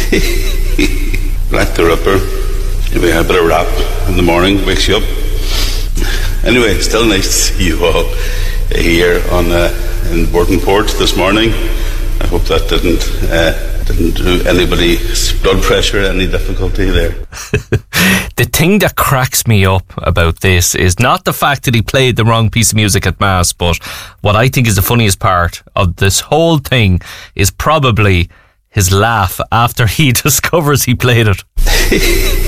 Black the Ripper. Maybe a bit of rap in the morning wakes you up. Anyway, still nice to see you all here in Burtonport this morning. I hope that didn't do anybody's blood pressure any difficulty there. The thing that cracks me up about this is not the fact that he played the wrong piece of music at Mass, but what I think is the funniest part of this whole thing is probably his laugh after he discovers he played it.